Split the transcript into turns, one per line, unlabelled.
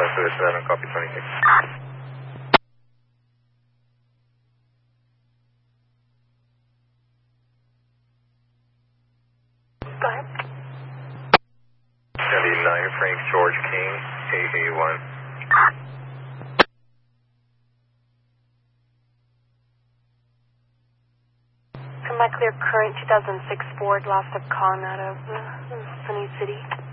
7, copy 26.
Go ahead.
79, Frank George King, AA1.
Semi-clear current 2006 Ford, lost a con out of Sunny City.